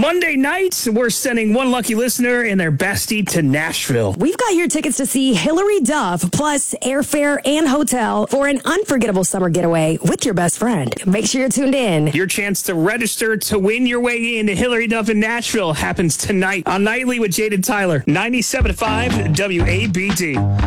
Monday night, we're sending one lucky listener and their bestie to Nashville. We've got your tickets to see Hilary Duff, plus airfare and hotel for an unforgettable summer getaway with your best friend. Make sure you're tuned in. Your chance to register to win your way into Hilary Duff in Nashville happens tonight on Nightly with Jade and Tyler. 97.5 WABD.